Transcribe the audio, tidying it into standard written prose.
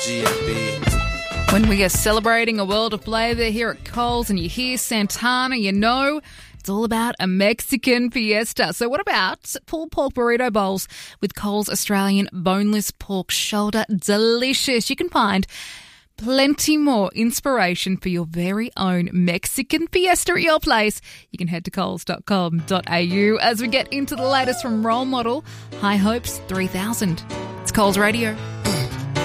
GFB. When we are celebrating a world of flavour here at Coles and you hear Santana, you know it's all about a Mexican fiesta. So what about pulled pork burrito bowls with Coles Australian boneless pork shoulder? Delicious. You can find plenty more inspiration for your very own Mexican fiesta at your place. You can head to coles.com.au as we get into the latest from Role Model, High Hopes 3000. It's Coles Radio.